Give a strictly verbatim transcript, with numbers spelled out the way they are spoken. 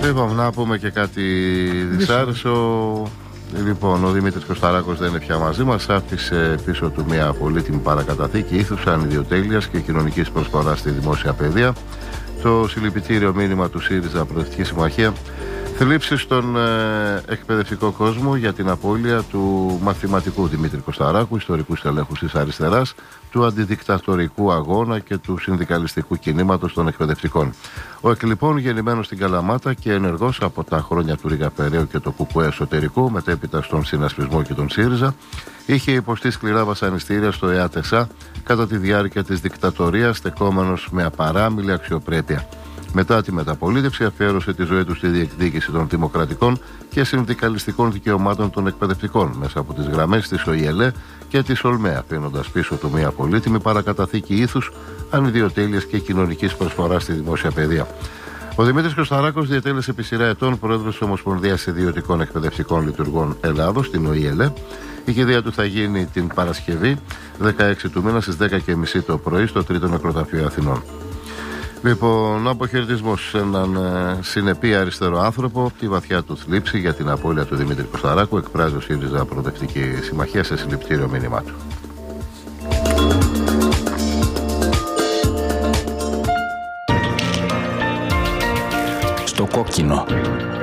Λοιπόν, να πούμε και κάτι δυσάρεσο. Λοιπόν, ο Δημήτρης Κωσταράκος δεν είναι πια μαζί μας. Άφησε πίσω του μια πολύτιμη παρακαταθήκη ήθους, ανιδιοτέλειας και κοινωνικής προσφοράς στη δημόσια παιδεία. Το συλληπιτήριο μήνυμα του ΣΥΡΙΖΑ Προοδευτική Συμμαχία. Θλίψη στον ε, εκπαιδευτικό κόσμο για την απώλεια του μαθηματικού Δημήτρη Κωσταράκου, ιστορικού στελέχους της αριστεράς, του αντιδικτατορικού αγώνα και του συνδικαλιστικού κινήματος των εκπαιδευτικών. Ο εκ λοιπόν, γεννημένος στην Καλαμάτα και ενεργός από τα χρόνια του Ρίγα Περαίου και το ΚΚΕ εσωτερικού, μετέπειτα στον συνασπισμό και τον ΣΥΡΙΖΑ, είχε υποστεί σκληρά βασανιστήρια στο ΕΑΤΕΣΑ κατά τη διάρκεια της δικτατορίας, στεκόμενος με απαράμιλη αξιοπρέπεια. Μετά τη μεταπολίτευση, αφιέρωσε τη ζωή του στη διεκδίκηση των δημοκρατικών και συνδικαλιστικών δικαιωμάτων των εκπαιδευτικών μέσα από τις γραμμές της ΟΙΕΛΕ και της ΟΛΜΕ, αφήνοντας πίσω του μια πολύτιμη παρακαταθήκη ήθους, ανιδιοτέλειας και κοινωνικής προσφοράς στη δημόσια παιδεία. Ο Δημήτρης Κωσταράκος διατέλεσε επί σειρά ετών πρόεδρος της Ομοσπονδίας Ιδιωτικών Εκπαιδευτικών Λειτουργών Ελλάδος, την ΟΙΕΛΕ. Η κηδεία του θα γίνει την Παρασκευή, δεκαέξι του μήνα, στις δέκα και μισή το πρωί, στο Τρίτο Νεκροταφείο Αθηνών. Λοιπόν, αποχαιρετισμός σε έναν ε, συνεπή αριστερό άνθρωπο. Τη βαθιά του θλίψη για την απώλεια του Δημήτρη Κωσταράκου εκφράζει ο ΣΥΡΙΖΑ Προοδευτική Συμμαχία σε συλληπιτήριο μήνυμά του. Στο κόκκινο.